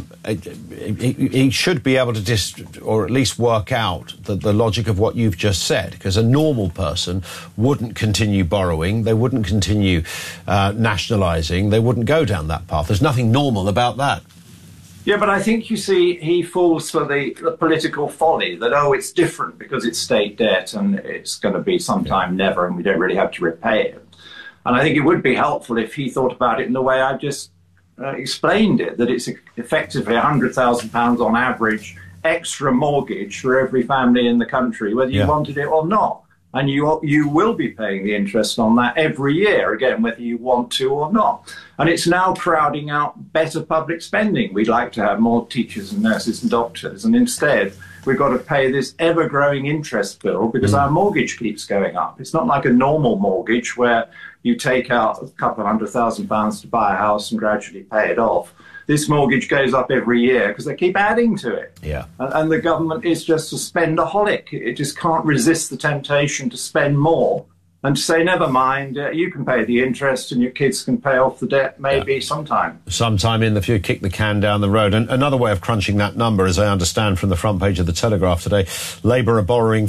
he should be able to or at least work out the logic of what you've just said, because a normal person wouldn't continue borrowing, they wouldn't continue nationalising, they wouldn't go down that path. There's nothing normal about that. Yeah, but I think, you see, he falls for the political folly that, it's different because it's state debt and it's going to be sometime never and we don't really have to repay it. And I think it would be helpful if he thought about it in the way I just explained it, that it's effectively £100,000 on average extra mortgage for every family in the country, whether you wanted it or not. And you will be paying the interest on that every year, again, whether you want to or not. And it's now crowding out better public spending. We'd like to have more teachers and nurses and doctors. And instead, we've got to pay this ever-growing interest bill because our mortgage keeps going up. It's not like a normal mortgage where you take out a couple of £100,000 to buy a house and gradually pay it off. This mortgage goes up every year because they keep adding to it. Yeah. And the government is just a spendaholic. It just can't resist the temptation to spend more and to say, never mind, you can pay the interest and your kids can pay off the debt maybe sometime. Sometime in the future, kick the can down the road. And another way of crunching that number, as I understand from the front page of the Telegraph today, Labour are borrowing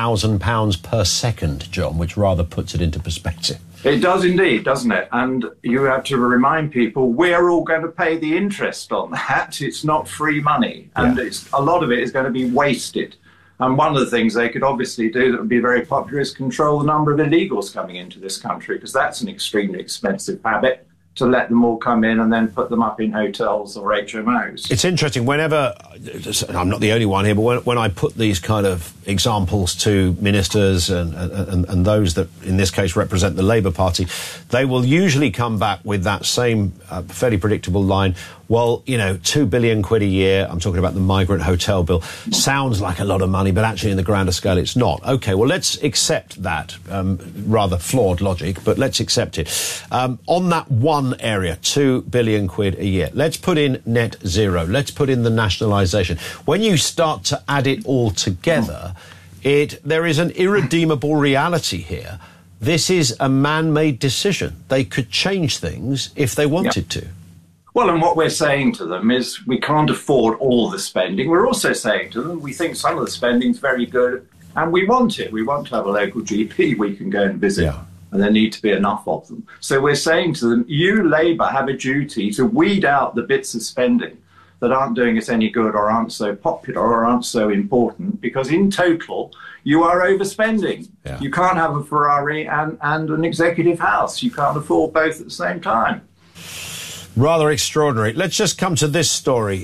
£4,000 per second, John, which rather puts it into perspective. It does indeed, doesn't it? And you have to remind people we're all going to pay the interest on that. It's not free money. And a lot of it is going to be wasted. And one of the things they could obviously do that would be very popular is control the number of illegals coming into this country, because that's an extremely expensive habit, to let them all come in and then put them up in hotels or HMOs. It's interesting, whenever, I'm not the only one here, but when I put these kind of examples to ministers and those that in this case represent the Labour Party, they will usually come back with that same fairly predictable line, well, 2 billion quid a year, I'm talking about the migrant hotel bill, sounds like a lot of money, but actually in the grander scale it's not. OK, well, let's accept that, rather flawed logic, but let's accept it. On that one area, 2 billion quid a year, let's put in net zero, let's put in the nationalisation. When you start to add it all together, there is an irredeemable reality here. This is a man-made decision. They could change things if they wanted to. Well, and what we're saying to them is we can't afford all the spending. We're also saying to them we think some of the spending's very good and we want it. We want to have a local GP we can go and visit, and there need to be enough of them. So we're saying to them, you, Labour, have a duty to weed out the bits of spending that aren't doing us any good or aren't so popular or aren't so important, because in total you are overspending. Yeah. You can't have a Ferrari and an executive house. You can't afford both at the same time. Rather extraordinary. Let's just come to this story.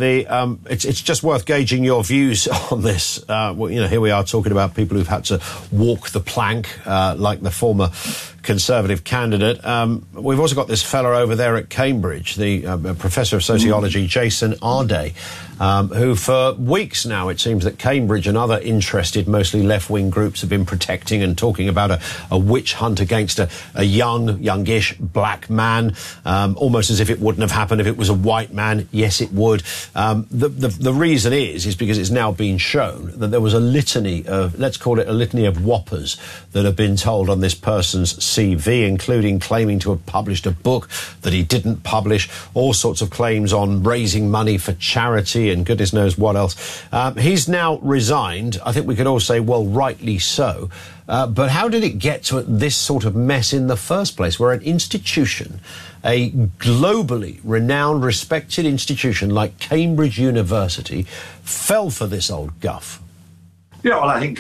It's just worth gauging your views on this. Here we are talking about people who've had to walk the plank, like the former Conservative candidate. We've also got this fella over there at Cambridge, the Professor of Sociology, Jason Arday, who for weeks now, it seems that Cambridge and other interested, mostly left-wing groups have been protecting and talking about a witch hunt against a youngish black man, almost as if it wouldn't have happened if it was a white man. Yes, it would. The reason is because it's now been shown that there was a litany of, let's call it a litany of whoppers that have been told on this person's CV, including claiming to have published a book that he didn't publish, all sorts of claims on raising money for charity and goodness knows what else. He's now resigned. I think we could all say, well, rightly so. But how did it get to this sort of mess in the first place, where an institution, a globally renowned, respected institution like Cambridge University, fell for this old guff? Yeah, well, I think